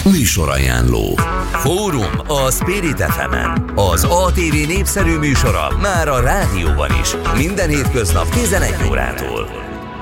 Műsorajánló. Fórum a Spirit FM-en. Az ATV népszerű műsora már a rádióban is. Minden hétköznap 11 órától.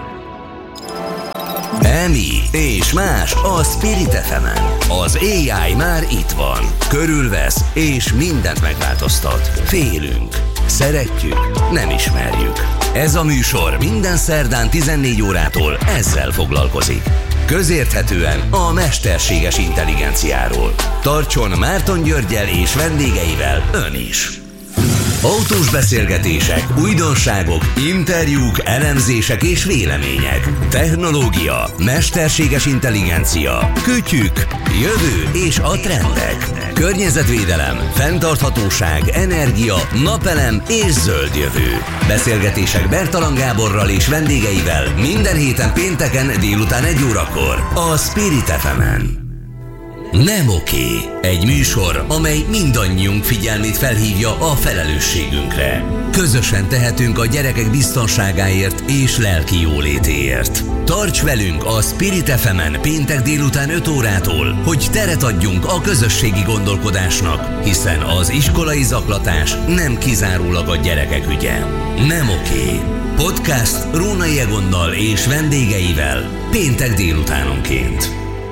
Emi és más a Spirit FM-en. Az AI már itt van. Körülvesz és mindent megváltoztat. Félünk. Szeretjük, nem ismerjük. Ez a műsor minden szerdán 14 órától ezzel foglalkozik. Közérthetően a mesterséges intelligenciáról. Tartson Márton Györggyel és vendégeivel ön is. Autós beszélgetések, újdonságok, interjúk, elemzések és vélemények. Technológia, mesterséges intelligencia, kütyük, jövő és a trendek. Környezetvédelem, fenntarthatóság, energia, napelem és zöld jövő. Beszélgetések Bertalan Gáborral és vendégeivel minden héten pénteken délután 1 órakor a Spirit FM-en. Nem oké. Egy műsor, amely mindannyiunk figyelmét felhívja a felelősségünkre. Közösen tehetünk a gyerekek biztonságáért és lelki jólétéért. Tarts velünk a Spirit FM-en péntek délután 5 órától, hogy teret adjunk a közösségi gondolkodásnak, hiszen az iskolai zaklatás nem kizárólag a gyerekek ügye. Nem oké. Podcast Rónai Egonnal és vendégeivel péntek délutánonként.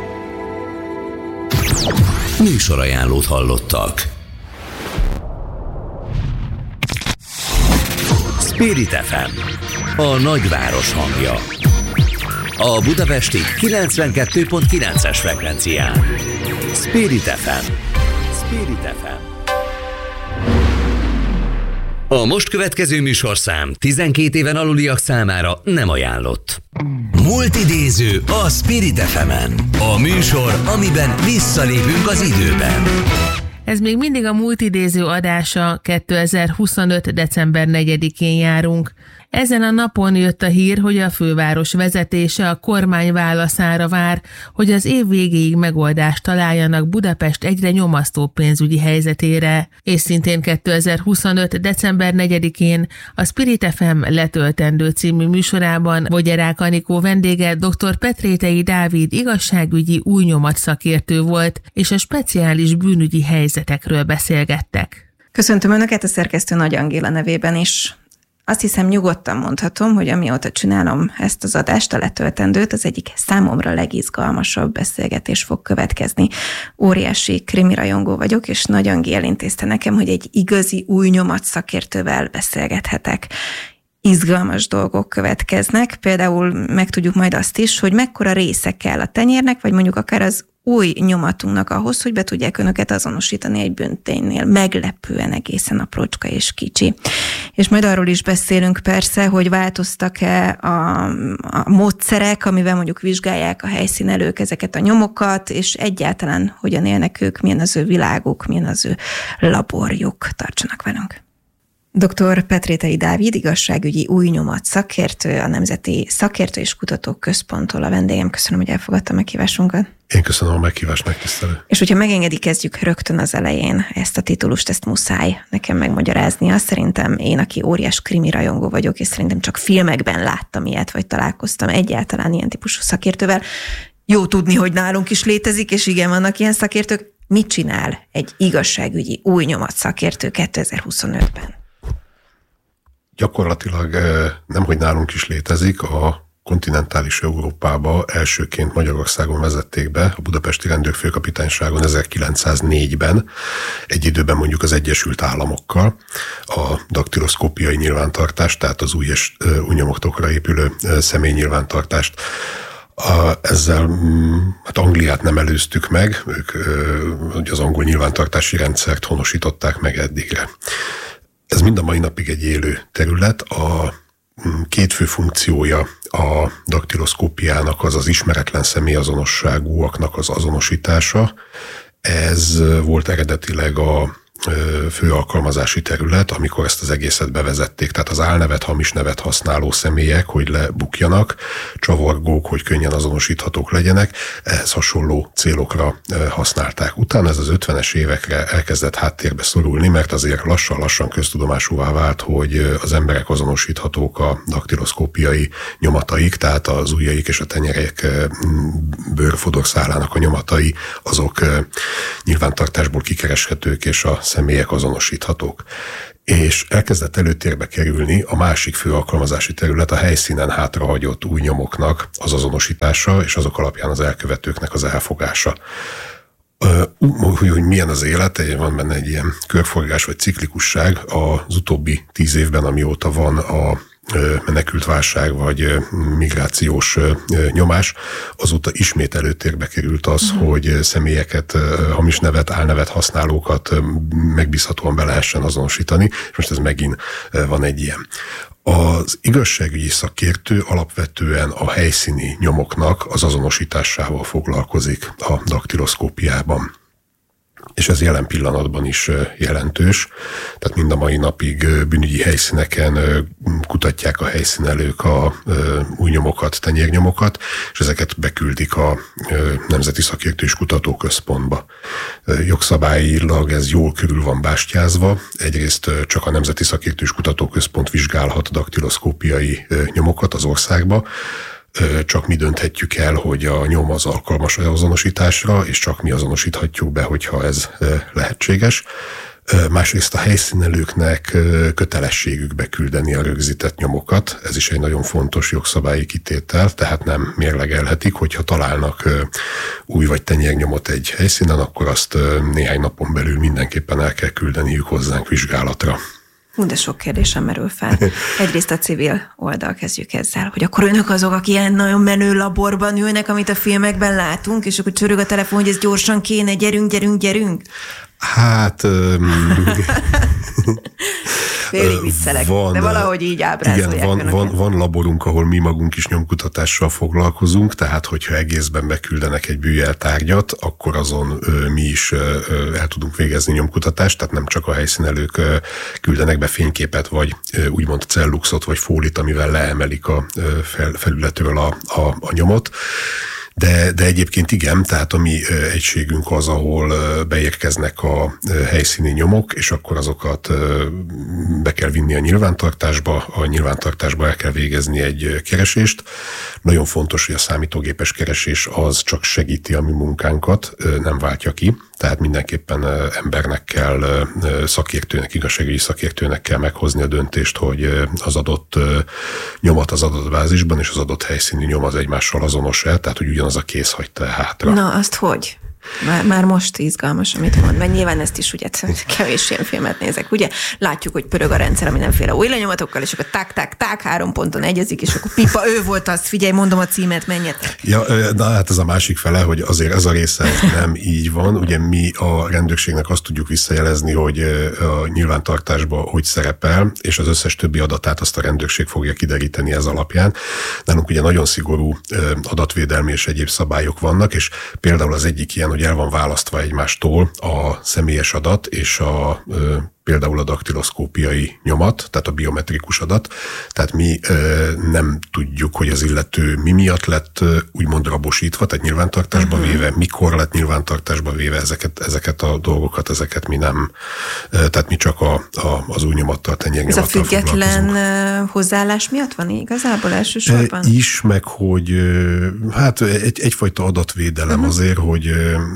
Műsorajánlót hallottak. Spirit FM, a nagyváros hangja. A budapesti 92.9-es frekvencián. Spirit FM. Spirit FM. A most következő műsorszám 12 éven aluliak számára nem ajánlott. Multidéző a Spirit FM-en. A műsor, amiben visszalépünk az időben. Ez még mindig a multidéző adása, 2025. december 4-én járunk. Ezen a napon jött a hír, hogy a főváros vezetése a kormány válaszára vár, hogy az év végéig megoldást találjanak Budapest egyre nyomasztó pénzügyi helyzetére. És szintén 2025. december 4-én a Spirit FM Letöltendő című műsorában Vogyerák Anikó vendége dr. Petrétei Dávid igazságügyi új nyomat szakértő volt, és a speciális bűnügyi helyzetekről beszélgettek. Köszöntöm Önöket a szerkesztő Nagy Angéla nevében is. Azt hiszem, nyugodtan mondhatom, hogy amióta csinálom ezt az adást, a Letöltendőt, az egyik számomra legizgalmasabb beszélgetés fog következni. Óriási krimirajongó vagyok, és Nagy Angé elintézte nekem, hogy egy igazi új nyomat szakértővel beszélgethetek. Izgalmas dolgok következnek, például megtudjuk majd azt is, hogy mekkora része kell a tenyérnek, vagy mondjuk akár az új nyomatunknak ahhoz, hogy be tudják Önöket azonosítani egy bűnténynél. Meglepően egészen aprócska és kicsi. És majd arról is beszélünk persze, hogy változtak-e a módszerek, amivel mondjuk vizsgálják a helyszínelők ezeket a nyomokat, és egyáltalán hogyan élnek ők, milyen az ő világuk, milyen az ő laborjuk. Tartsanak velünk! Dr. Petrétei Dávid, igazságügyi új nyomat szakértő, a Nemzeti Szakértő és Kutatók Központtól a vendégem. Köszönöm, hogy elfogadta a meghívásunkat. Én köszönöm a meghívást, megtisztelő. És hogyha megengedi, kezdjük rögtön az elején ezt a titulust, ezt muszáj nekem megmagyaráznia. Szerintem én, aki óriás krimi rajongó vagyok, és szerintem csak filmekben láttam ilyet, vagy találkoztam egyáltalán ilyen típusú szakértővel. Jó tudni, hogy nálunk is létezik, és igen, vannak ilyen szakértők. Mit csinál egy igazságügyi új nyomat szakértő 2025-ben? Gyakorlatilag nemhogy nálunk is létezik, a kontinentális Európába elsőként Magyarországon vezették be, a budapesti rendőrfőkapitányságon 1904-ben, egy időben mondjuk az Egyesült Államokkal, a daktiloszkópiai nyilvántartást, tehát az új nyomoktokra épülő személynyilvántartást. Ezzel hát Angliát nem előztük meg, ők az angol nyilvántartási rendszert honosították meg eddigre. Ez mind a mai napig egy élő terület. A két fő funkciója a daktiloszkópiának az ismeretlen személyazonosságúaknak az azonosítása. Ez volt eredetileg a fő alkalmazási terület, amikor ezt az egészet bevezették. Tehát az álnevet, hamis nevet használó személyek, hogy lebukjanak, csavargók, hogy könnyen azonosíthatók legyenek, ehhez hasonló célokra használták. Utána ez az 50-es évekre elkezdett háttérbe szorulni, mert azért lassan-lassan köztudomásúvá vált, hogy az emberek azonosíthatók a daktiloszkópiai nyomataik, tehát az ujjaik és a tenyerek bőrfodorszálának a nyomatai, azok nyilvántartásból kikereshetők, és a személyek azonosíthatók. És elkezdett előtérbe kerülni a másik fő alkalmazási terület, a helyszínen hátrahagyott új nyomoknak az azonosítása, és azok alapján az elkövetőknek az elfogása. Hogy milyen az élet, van benne egy ilyen körforgás vagy ciklikusság az utóbbi 10 évben, amióta van a menekült válság vagy migrációs nyomás, azóta ismét előtérbe került az, hogy személyeket, hamis nevet, álnevet használókat megbízhatóan be lehessen azonosítani, és most ez megint van egy ilyen. Az igazságügyi szakértő alapvetően a helyszíni nyomoknak az azonosításával foglalkozik a daktiloszkópiában. És ez jelen pillanatban is jelentős. Tehát mind a mai napig bűnügyi helyszíneken kutatják a helyszínelők a új nyomokat, tenyérnyomokat, és ezeket beküldik a Nemzeti Szakértő és Kutatóközpontba. Jogszabályilag ez jól körül van bástyázva. Egyrészt csak a Nemzeti Szakértő és Kutatóközpont vizsgálhat daktiloszkópiai nyomokat az országba, csak mi dönthetjük el, hogy a nyom az alkalmas azonosításra, és csak mi azonosíthatjuk be, hogyha ez lehetséges. Másrészt a helyszínelőknek kötelességük beküldeni a rögzített nyomokat, ez is egy nagyon fontos jogszabályi kitétel, tehát nem mérlegelhetik, hogyha találnak új vagy tenyérnyomot egy helyszínen, akkor azt néhány napon belül mindenképpen el kell küldeniük hozzánk vizsgálatra. De sok kérdésem merül fel. Egyrészt a civil oldal kezdjük ezzel, hogy akkor önök azok, akik ilyen nagyon menő laborban ülnek, amit a filmekben látunk, és akkor csörög a telefon, hogy ez gyorsan kéne, gyerünk. Hát... Félig viccelek, de valahogy így ábrázolják. Igen, van laborunk, ahol mi magunk is nyomkutatással foglalkozunk, tehát hogyha egészben beküldenek egy bűjjeltárgyat, akkor azon mi is el tudunk végezni nyomkutatást, tehát nem csak a helyszínelők küldenek be fényképet, vagy úgymond celluxot, vagy fólit, amivel leemelik a felületről a nyomot. De egyébként igen, tehát a mi egységünk az, ahol beérkeznek a helyszíni nyomok, és akkor azokat be kell vinni a nyilvántartásba el kell végezni egy keresést. Nagyon fontos, hogy a számítógépes keresés az csak segíti a mi munkánkat, nem váltja ki. Tehát mindenképpen embernek kell, szakértőnek, igazságügyi szakértőnek kell meghozni a döntést, hogy az adott nyomat az adatbázisban és az adott helyszíni nyom az egymással azonos-e, tehát hogy ugyanaz a kéz hagyta hátra. Na, azt hogy? Már most izgalmas, amit mond, mert nyilván ezt is ugye kevés ilyen filmet nézek, ugye? Látjuk, hogy pörög a rendszer a mindenféle új lenyomatokkal, és akkor tak, 3 ponton egyezik, és akkor pipa, ő volt az, figyelj, mondom a címet, menjetek. Ja, na hát ez a másik fele, hogy azért ez a része nem így van. Ugye mi a rendőrségnek azt tudjuk visszajelezni, hogy a nyilvántartásban hogy szerepel, és az összes többi adatát azt a rendőrség fogja kideríteni ez alapján. Nálunk ugye nagyon szigorú adatvédelmi és egyéb szabályok vannak, és például az egyik ilyen, hogy el van választva egymástól a személyes adat és például a daktiloszkópiai nyomat, tehát a biometrikus adat. Tehát mi nem tudjuk, hogy az illető mi miatt lett úgymond rabosítva, tehát nyilvántartásba véve, mikor lett nyilvántartásba véve ezeket a dolgokat, ezeket mi nem, tehát mi csak az új nyomattal, tenyérnyomattal foglalkozunk. Ez a független hozzáállás miatt van igazából elsősorban? Is, meg hogy hát egyfajta adatvédelem azért, hogy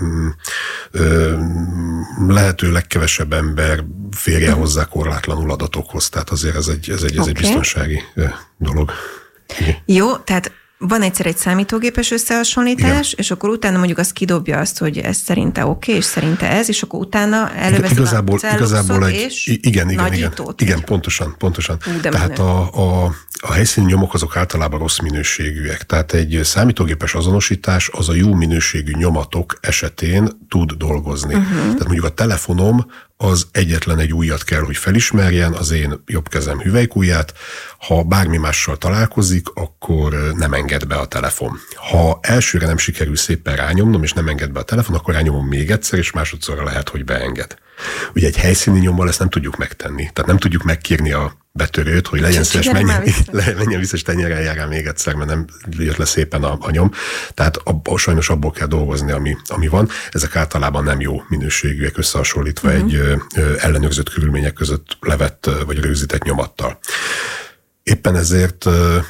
lehető legkevesebb ember férjen hozzá korlátlanul adatokhoz, tehát azért ez egy biztonsági dolog. Igen. Jó, tehát van egyszer egy számítógépes összehasonlítás, igen. És akkor utána mondjuk azt kidobja azt, hogy ez szerinte oké, és szerinte ez, és akkor utána előveszed a celluxot, és nagyítót. Igen, pontosan. Tehát a helyszíni nyomok azok általában rossz minőségűek. Tehát egy számítógépes azonosítás az a jó minőségű nyomatok esetén tud dolgozni. Tehát mondjuk a telefonom az egyetlen egy ujjat kell, hogy felismerjen, az én jobb kezem hüvelykujját. Ha bármi mással találkozik, akkor nem enged be a telefon. Ha elsőre nem sikerül szépen rányomnom, és nem enged be a telefon, akkor rányomom még egyszer, és másodszorra lehet, hogy beenged. Ugye egy helyszíni nyommal ezt nem tudjuk megtenni. Tehát nem tudjuk megkérni a betörőt, hogy legyen szíves, menjen vissza, és tenyereljál még egyszer, mert nem jött le szépen a nyom. Tehát sajnos abból kell dolgozni, ami van. Ezek általában nem jó minőségűek összehasonlítva egy ellenőrzött körülmények között levett vagy rögzített nyomattal. Éppen ezért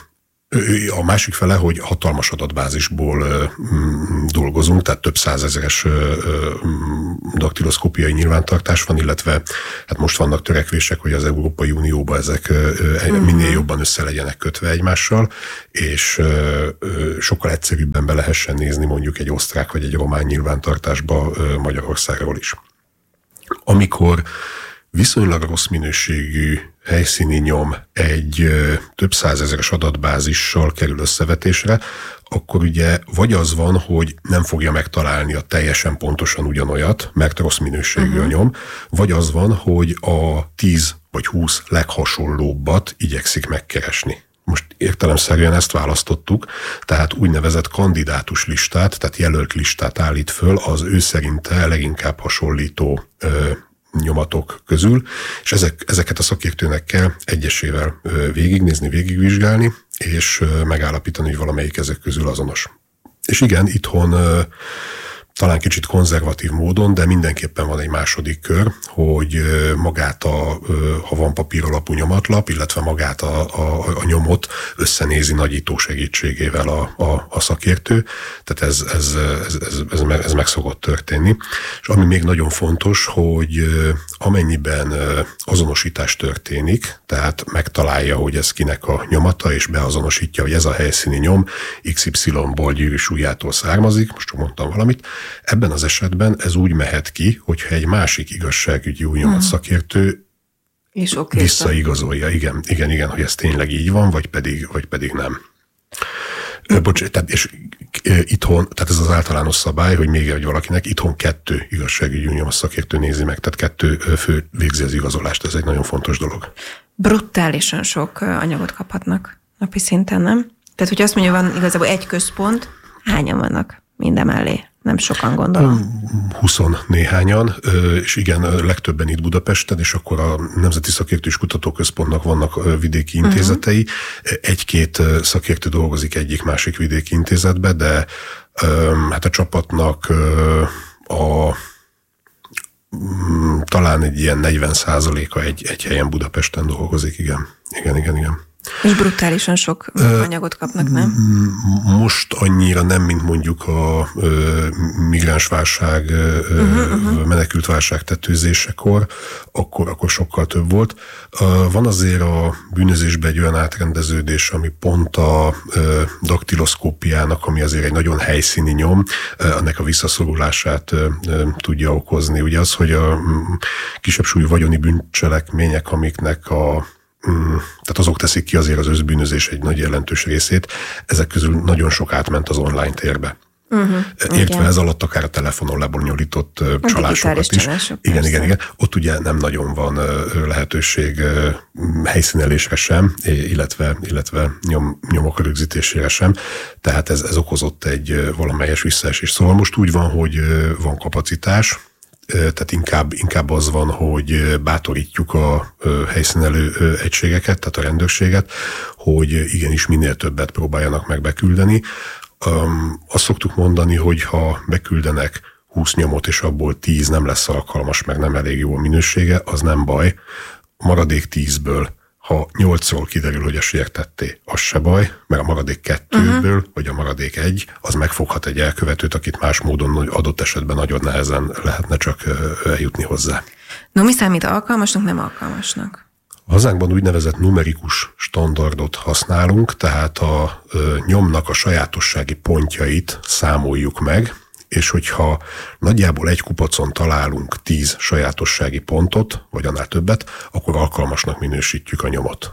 a másik fele, hogy hatalmas adatbázisból dolgozunk, tehát több százezeres daktiloszkópiai nyilvántartás van, illetve hát most vannak törekvések, hogy az Európai Unióban ezek minél jobban össze legyenek kötve egymással, és sokkal egyszerűbben be lehessen nézni mondjuk egy osztrák vagy egy román nyilvántartásba Magyarországról is. Amikor viszonylag rossz minőségű helyszíni nyom egy több százezeres adatbázissal kerül összevetésre, akkor ugye vagy az van, hogy nem fogja megtalálni a teljesen pontosan ugyanolyat, mert rossz minőségű a nyom, vagy az van, hogy a 10 vagy 20 leghasonlóbbat igyekszik megkeresni. Most értelemszerűen ezt választottuk, tehát úgynevezett kandidátus listát, tehát jelölt listát állít föl az ő szerinte leginkább hasonlító nyomatok közül, és ezeket a szakértőnek kell egyesével végignézni, végigvizsgálni, és megállapítani, hogy valamelyik ezek közül azonos. És igen, itthon talán kicsit konzervatív módon, de mindenképpen van egy második kör, hogy magát ha van papíralapú nyomatlap, illetve magát a nyomot összenézi nagyító segítségével a szakértő, tehát ez meg szokott történni. És ami még nagyon fontos, hogy amennyiben azonosítás történik, tehát megtalálja, hogy ez kinek a nyomata, és beazonosítja, hogy ez a helyszíni nyom XY-ból Gyűrűs ujjától származik, most csak mondtam valamit, ebben az esetben ez úgy mehet ki, hogyha egy másik igazságügyi új nyomat szakértő visszaigazolja, igen, hogy ez tényleg így van, vagy pedig nem. Tehát, és itthon, tehát ez az általános szabály, hogy még egy valakinek itthon 2 igazságügyi új nyomat szakértő nézi meg, tehát 2 fő végzi az igazolást, ez egy nagyon fontos dolog. Brutálisan sok anyagot kaphatnak napi szinten, nem? Tehát, hogy azt mondja, van igazából egy központ, hányan vannak mindemellé? Nem sokan, gondolom. 20 néhányan, és igen, legtöbben itt Budapesten, és akkor a Nemzeti Szakértő és Kutatóközpontnak vannak vidéki intézetei. Egy-két szakértő dolgozik egyik-másik vidéki intézetbe, de hát a csapatnak talán egy ilyen 40%-a egy helyen Budapesten dolgozik, igen. És brutálisan sok anyagot kapnak, nem? Most annyira nem, mint mondjuk a migránsválság, menekültválság tetőzésekor, akkor sokkal több volt. Van azért a bűnözésben egy olyan átrendeződés, ami pont a daktiloszkópiának, ami azért egy nagyon helyszíni nyom, ennek a visszaszorulását tudja okozni. Ugye az, hogy a kisebb súlyú vagyoni bűncselekmények, amiknek tehát azok teszik ki azért az összbűnözés egy nagy jelentős részét, ezek közül nagyon sok átment az online térbe. Értve ez alatt akár a telefonon lebonyolított csalásokat is. Igen. Ott ugye nem nagyon van lehetőség helyszínelésre sem, illetve nyomok rögzítésére sem. Tehát ez okozott egy valamelyes visszaesés. Szóval most úgy van, hogy van kapacitás, tehát inkább az van, hogy bátorítjuk a helyszínelő egységeket, tehát a rendőrséget, hogy igenis minél többet próbáljanak meg beküldeni. Azt szoktuk mondani, hogy ha beküldenek 20 nyomot, és abból 10 nem lesz alkalmas, meg nem elég jó a minősége, az nem baj. A maradék 10-ből, ha 8-ról kiderül, hogy a sértetté, az se baj, mert a maradék 2-ből, vagy a maradék 1, az megfoghat egy elkövetőt, akit más módon adott esetben nagyon nehezen lehetne csak eljutni hozzá. No, mi számít alkalmasnak, nem alkalmasnak? Hazánkban úgynevezett numerikus standardot használunk, tehát a nyomnak a sajátossági pontjait számoljuk meg, és hogyha nagyjából egy kupacon találunk 10 sajátossági pontot, vagy annál többet, akkor alkalmasnak minősítjük a nyomot.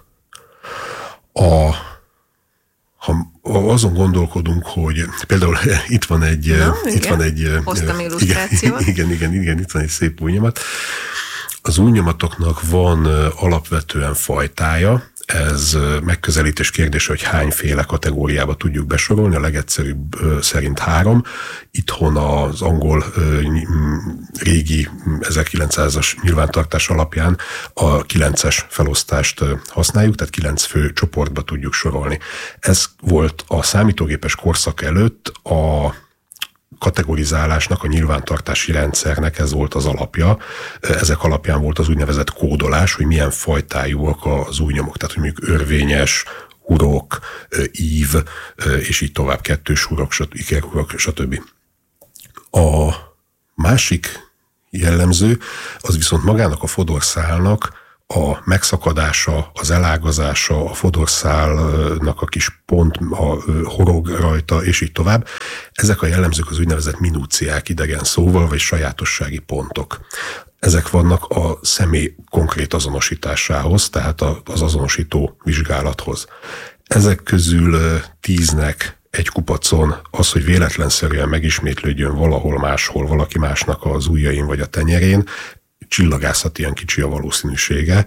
Ha azon gondolkodunk, hogy például itt van egy... Hoztam illusztrációt. Igen, itt van egy szép új nyomat. Az új nyomatoknak van alapvetően fajtája, ez megközelítés kérdése, hogy hányféle kategóriába tudjuk besorolni, a legegyszerűbb szerint 3. Itthon az angol régi 1900-as nyilvántartás alapján a 9-es felosztást használjuk, tehát 9 fő csoportba tudjuk sorolni. Ez volt a számítógépes korszak előtt a kategorizálásnak, a nyilvántartási rendszernek ez volt az alapja. Ezek alapján volt az úgynevezett kódolás, hogy milyen fajtájúak az új nyomok. Tehát, hogy mondjuk örvényes, hurok, ív, és így tovább, kettős hurok, ikerhurok, stb. A másik jellemző, az viszont magának a fodorszálnak a megszakadása, az elágazása, a fodorszálnak a kis pont, a horog rajta, és így tovább. Ezek a jellemzők az úgynevezett minúciák, idegen szóval, vagy sajátossági pontok. Ezek vannak a személy konkrét azonosításához, tehát az azonosító vizsgálathoz. Ezek közül 10-nek egy kupacon az, hogy véletlenszerűen megismétlődjön valahol máshol, valaki másnak az ujjain vagy a tenyerén, csillagászat ilyen kicsi a valószínűsége,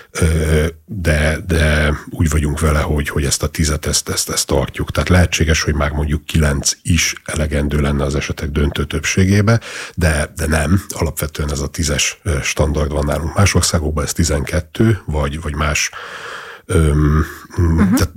de úgy vagyunk vele, hogy ezt a 10-et ezt tartjuk. Tehát lehetséges, hogy már mondjuk 9 is elegendő lenne az esetek döntő többségébe, de nem. Alapvetően ez a 10-es standard van nálunk. Más országokban ez 12, vagy más. Tehát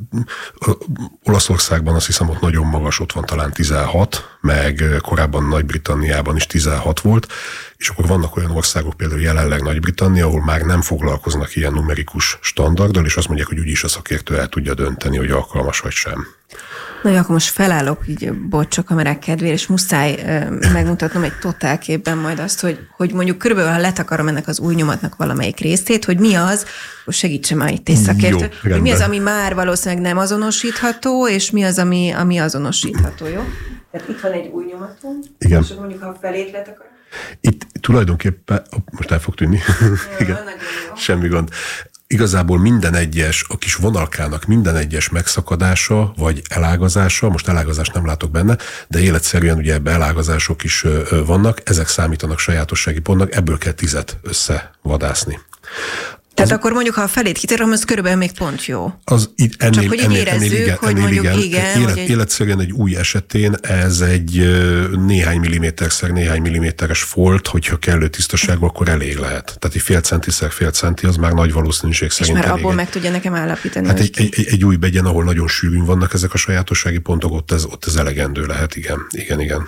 Olaszországban azt hiszem ott nagyon magas, ott van talán 16, meg korábban Nagy-Britanniában is 16 volt, és akkor vannak olyan országok, például jelenleg Nagy-Britannia, ahol már nem foglalkoznak ilyen numerikus standarddal, és azt mondják, hogy úgyis a szakértő el tudja dönteni, hogy alkalmas vagy sem. Na, akkor most felállok így bocs a kamerák kedvére, és muszáj megmutatnom egy totálképben majd azt, hogy mondjuk körülbelül, ha letakarom ennek az új nyomatnak valamelyik részét, hogy mi az, hogy segítsen már itt egy szakértő, hogy mi az, ami már valószínűleg nem azonosítható, és mi az, ami azonosítható, jó? Tehát itt van egy új nyomatunk, igen. És mondjuk, ha a felét letakarom. Itt tulajdonképpen, most el fog tűnni, igen, semmi gond. Igazából minden egyes, a kis vonalkának minden egyes megszakadása, vagy elágazása, most elágazást nem látok benne, de életszerűen ugye ebbe elágazások is vannak, ezek számítanak sajátossági pontnak, ebből kell 10-et összevadászni. Tehát akkor mondjuk, ha a felét kitarom, az körülbelül még pont jó. Csak hogy érezzük, hogy mondjuk igen. Életszerűen egy új esetén ez egy néhány milliméterszer néhány milliméteres folt, hogyha kellő tisztaságú, akkor elég lehet. Tehát egy fél centiszer fél centi, az már nagy valószínűség szerint elég. És már abból meg tudja nekem állapítani. Hát egy új begyen, ahol nagyon sűrűn vannak ezek a sajátossági pontok, ott ez elegendő lehet, igen.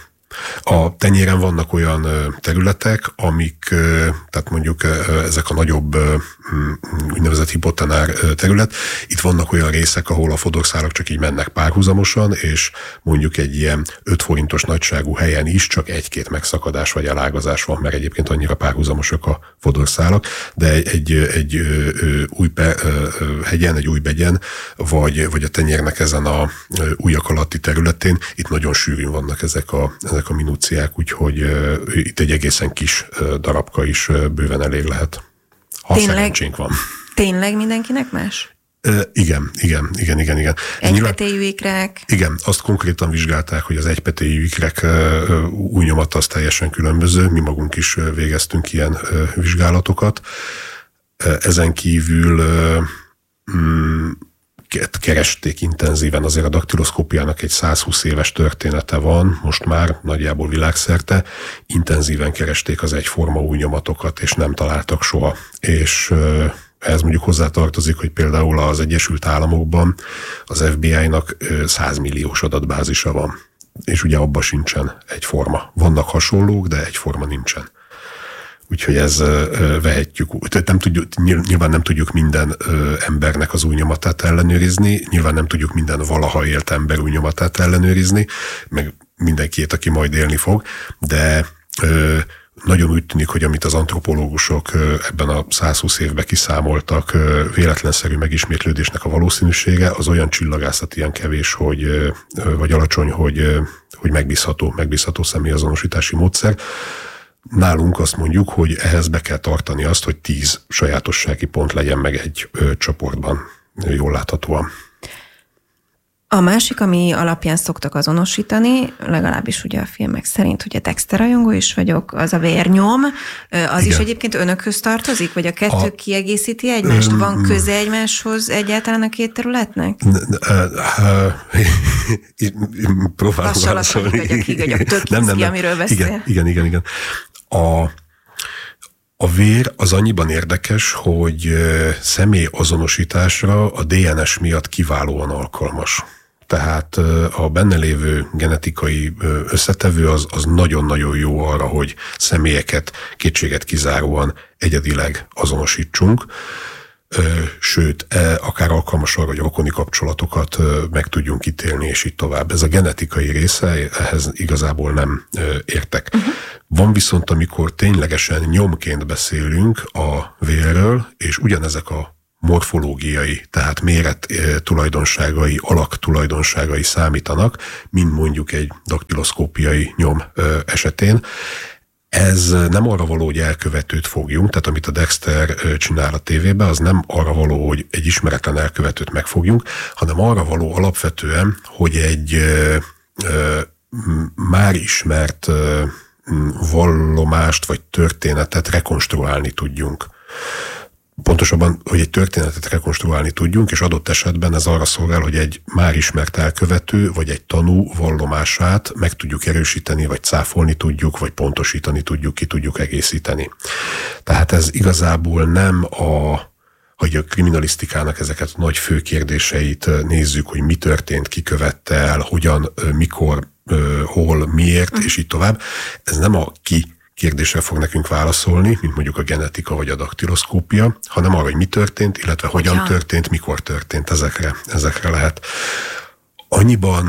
A tenyéren vannak olyan területek, amik, tehát mondjuk ezek a nagyobb úgynevezett hipotenár terület, itt vannak olyan részek, ahol a fodorszálak csak így mennek párhuzamosan, és mondjuk egy ilyen 5 forintos nagyságú helyen is csak 1-2 megszakadás vagy elágazás van, mert egyébként annyira párhuzamosak a fodorszálak, de egy új hegyen, egy új begyen, vagy a tenyérnek ezen a ujjak alatti területén, itt nagyon sűrűn vannak ezek a minúciák, úgyhogy itt egy egészen kis darabka is bőven elég lehet. Ha szerencsénk van. Tényleg mindenkinek más? Igen. Egypetéjű ikrek? Igen, azt konkrétan vizsgálták, hogy az egypetéjű ikrek új nyomata az teljesen különböző. Mi magunk is végeztünk ilyen vizsgálatokat. Ezen kívül keresték intenzíven, azért a daktiloszkópiának egy 120 éves története van, most már nagyjából világszerte, intenzíven keresték az egyforma új nyomatokat, és nem találtak soha. És ehhez mondjuk hozzátartozik, hogy például az Egyesült Államokban az FBI-nak 100 milliós adatbázisa van, és ugye abban sincsen egyforma. Vannak hasonlók, de egyforma nincsen. Úgyhogy ez vehetjük. Nyilván nem tudjuk minden embernek az új nyomatát ellenőrizni, nyilván nem tudjuk minden valaha élt ember új nyomatát ellenőrizni, meg mindenkiét, aki majd élni fog, de nagyon úgy tűnik, hogy amit az antropológusok ebben a 120 évben kiszámoltak, véletlenszerű megismétlődésnek a valószínűsége, az olyan csillagászat, ilyen kevés, vagy alacsony, hogy megbízható személyazonosítási módszer. Nálunk azt mondjuk, hogy ehhez be kell tartani azt, hogy 10 sajátossági pont legyen meg egy csoportban, jól láthatóan. A másik, ami alapján szoktak azonosítani, legalábbis ugye a filmek szerint, ugye Dexter rajongó is vagyok, az a vérnyom, az igen. Is egyébként önökhöz tartozik, vagy a kettő kiegészíti egymást? Van köze egymáshoz egyáltalán a két területnek? Próbálom válaszolni. Nem. Amiről beszél. Igen. A vér az annyiban érdekes, hogy személy azonosításra a DNS miatt kiválóan alkalmas. Tehát a benne lévő genetikai összetevő az nagyon-nagyon jó arra, hogy személyeket kétséget kizáróan egyedileg azonosítsunk, sőt, akár alkalmas arra, hogy rokoni kapcsolatokat meg tudjunk ítélni, és így tovább. Ez a genetikai része, ehhez igazából nem értek. Van viszont, amikor ténylegesen nyomként beszélünk a vérről, és ugyanezek a morfológiai, tehát méret tulajdonságai, alak tulajdonságai számítanak, mint mondjuk egy daktiloszkópiai nyom esetén. Ez nem arra való, hogy elkövetőt fogjunk, tehát amit a Dexter csinál a tévében, az nem arra való, hogy egy ismeretlen elkövetőt megfogjunk, hanem arra való alapvetően, hogy egy már ismert vallomást vagy történetet rekonstruálni tudjunk. Pontosabban, hogy egy történetet rekonstruálni tudjunk, és adott esetben ez arra szolgál, hogy egy már ismert elkövető, vagy egy tanú vallomását meg tudjuk erősíteni, vagy cáfolni tudjuk, vagy pontosítani tudjuk, ki tudjuk egészíteni. Tehát ez igazából nem hogy a kriminalisztikának ezeket a nagy fő kérdéseit nézzük, hogy mi történt, ki követte el, hogyan, mikor, hol, miért, és így tovább. Ez nem a ki kérdésre fog nekünk válaszolni, mint mondjuk a genetika vagy a daktiloszkópia, hanem arra, hogy mi történt, illetve hogyan történt, mikor történt, ezekre lehet. Annyiban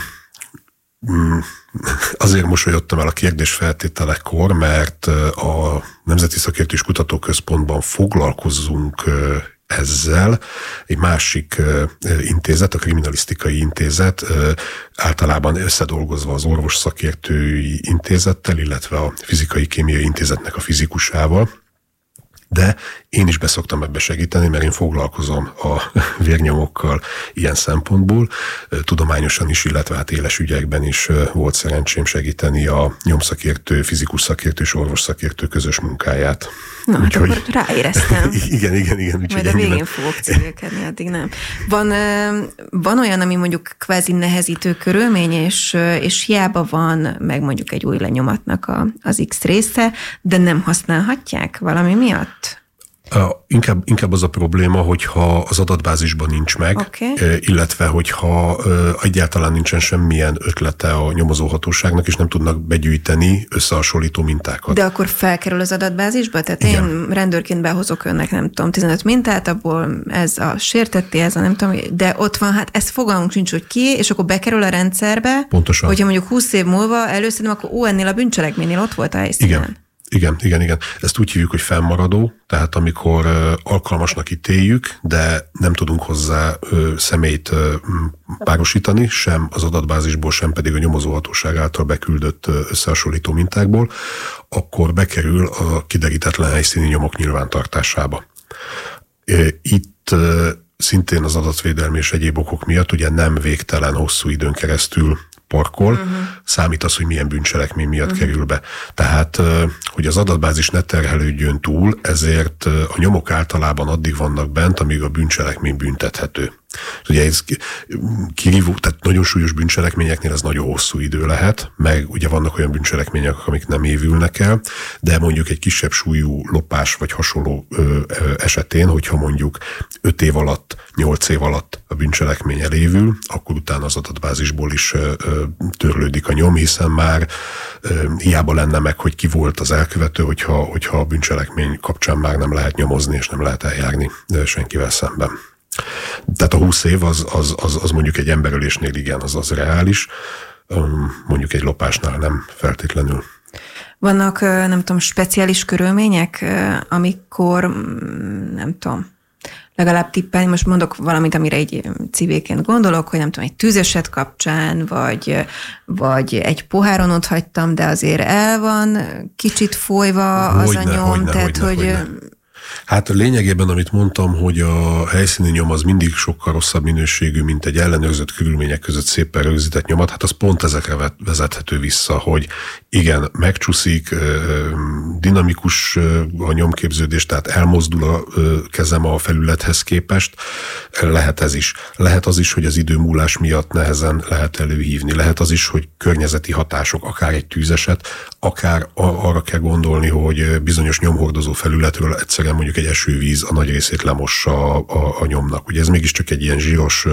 azért mosolyodtam el a kérdésfeltételekor, mert a Nemzeti Szakértő és Kutatóközpontban foglalkozzunk ezzel. Egy másik intézet, a Kriminalisztikai Intézet, általában összedolgozva az Orvos Szakértői Intézettel, illetve a Fizikai-Kémiai Intézetnek a fizikusával, de én is beszoktam ebbe segíteni, mert én foglalkozom a vérnyomokkal ilyen szempontból, tudományosan is, illetve hát éles ügyekben is volt szerencsém segíteni a nyomszakértő, fizikus szakértő és orvos szakértő közös munkáját. Na, hát akkor ráéreztem. Igen. Majd a végén fogok civilkedni, addig nem. Van olyan, ami mondjuk kvázi nehezítő körülmény, és hiába van meg mondjuk egy új lenyomatnak az X része, de nem használhatják valami miatt? Inkább az a probléma, hogyha az adatbázisban nincs meg, illetve hogyha egyáltalán nincsen semmilyen ötlete a nyomozóhatóságnak, és nem tudnak begyűjteni összehasonlító mintákat. De akkor felkerül az adatbázisba? Tehát igen. Én rendőrként behozok önnek, nem tudom, 15 mintát, abból ez a sértetté, ez a nem tudom, de ott van, hát ez fogalmunk sincs, hogy ki, és akkor bekerül a rendszerbe. Pontosan. Hogyha mondjuk 20 év múlva előszedem, akkor ennél a bűncselekménynél ott volt a helyszínen. Igen. Ezt úgy hívjuk, hogy fennmaradó, tehát amikor alkalmasnak ítéljük, de nem tudunk hozzá személyt párosítani, sem az adatbázisból, sem pedig a nyomozóhatóság által beküldött összehasonlító mintákból, akkor bekerül a kiderítetlen helyszíni nyomok nyilvántartásába. Itt szintén az adatvédelmi és egyéb okok miatt ugye nem végtelen hosszú időn keresztül parkol, számít az, hogy milyen bűncselekmény miatt kerül be. Tehát, hogy az adatbázis ne terhelődjön túl, ezért a nyomok általában addig vannak bent, amíg a bűncselekmény büntethető. Ugye ez kirívó, tehát nagyon súlyos bűncselekményeknél ez nagyon hosszú idő lehet, meg ugye vannak olyan bűncselekmények, amik nem évülnek el, de mondjuk egy kisebb súlyú lopás vagy hasonló esetén, hogyha mondjuk 5 év alatt, 8 év alatt a bűncselekmény elévül, akkor utána az adatbázisból is törlődik a nyom, hiszen már hiába lenne meg, hogy ki volt az elkövető, hogyha a bűncselekmény kapcsán már nem lehet nyomozni, és nem lehet eljárni senkivel szemben. Tehát a 20 év az mondjuk egy emberölésnél igen, az reális, mondjuk egy lopásnál nem feltétlenül. Vannak, nem tudom, speciális körülmények, amikor, nem tudom, legalább tippelni, most mondok valamit, amire egy civilként gondolok, hogy nem tudom, egy tűzeset kapcsán, vagy egy poháron ott hagytam, de azért el van kicsit folyva az a nyom, tehát hogy... Hát lényegében, amit mondtam, hogy a helyszíni nyom az mindig sokkal rosszabb minőségű, mint egy ellenőrzött körülmények között szépen rögzített nyomat, hát az pont ezekre vezethető vissza, hogy igen, megcsúszik, dinamikus a nyomképződés, tehát elmozdul a kezem a felülethez képest, lehet ez is. Lehet az is, hogy az időmúlás miatt nehezen lehet előhívni, lehet az is, hogy környezeti hatások, akár egy tűzeset, akár arra kell gondolni, hogy bizonyos nyomhordozó felületről egyszerűen mondjuk egy esővíz a nagy részét lemossa a nyomnak. Ugye ez mégiscsak egy ilyen zsíros,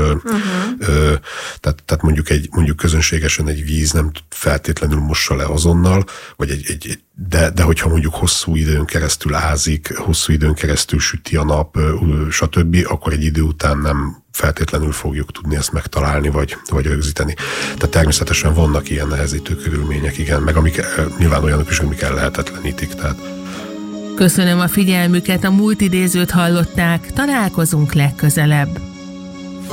tehát mondjuk közönségesen egy víz nem feltétlenül mossa le azonnal, vagy de hogyha mondjuk hosszú időn keresztül ázik, hosszú időn keresztül süti a nap, stb., akkor egy idő után nem feltétlenül fogjuk tudni ezt megtalálni, vagy rögzíteni. Tehát természetesen vannak ilyen nehezítő körülmények, igen, meg amik nyilván olyanok is, amik ellehetetlenítik. Tehát. Köszönöm a figyelmüket, a múlt idézőt hallották, találkozunk legközelebb.